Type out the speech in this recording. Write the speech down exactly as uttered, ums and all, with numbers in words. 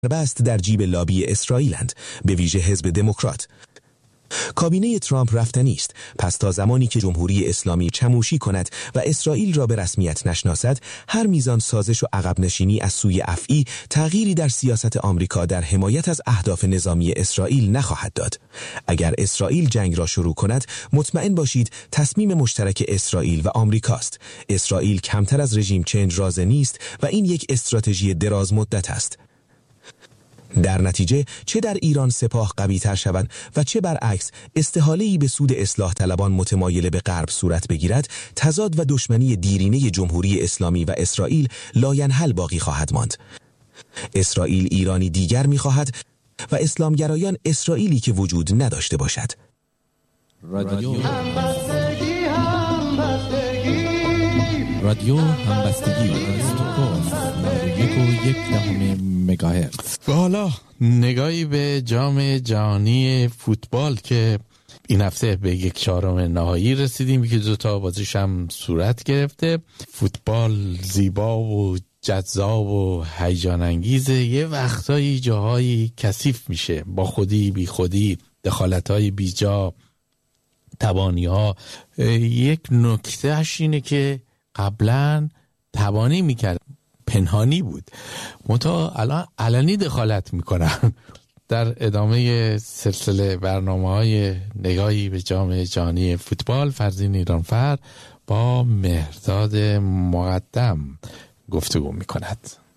بست در جیب لابی اسرائیلند، به ویژه حزب دموکرات. کابینه ترامپ رفتنی است، پس تا زمانی که جمهوری اسلامی چموشی کند و اسرائیل را به رسمیت نشناسد، هر میزان سازش و عقب نشینی از سوی افعی تغییری در سیاست آمریکا در حمایت از اهداف نظامی اسرائیل نخواهد داد. اگر اسرائیل جنگ را شروع کند، مطمئن باشید تصمیم مشترک اسرائیل و آمریکاست. اسرائیل کمتر از رژیم چنج راضی نیست و این یک استراتژی دراز مدت است. در نتیجه چه در ایران سپاه قوی تر شود و چه برعکس استحاله‌ای به سود اصلاح طلبان متمایل به غرب صورت بگیرد، تضاد و دشمنی دیرینه جمهوری اسلامی و اسرائیل لاینحل باقی خواهد ماند. اسرائیل ایرانی دیگر می‌خواهد و اسلامگرایان اسرائیلی که وجود نداشته باشد. رادیو همبستگی همبستگی رادیو همبستگی یک و یک دهم مگاهرتز. و حالا نگاهی به جام جهانی فوتبال که این هفته به یک چهارم نهایی رسیدیم که دو تا بازیش هم صورت گرفته. فوتبال زیبا و جذاب و هیجان انگیزه، یه وقتایی جاهایی کثیف میشه با خودی بی خودی، دخالت‌های بیجا، تبانی‌ها. یک نکتهش اینه که قبلا تبانی میکرد، پنهانی بود، منتها الان علنی دخالت میکنن. در ادامه سلسله برنامه‌های نگاهی به جام جهانی فوتبال، فرزین ایرانفر با مهرداد مقدم گفتگو میکند.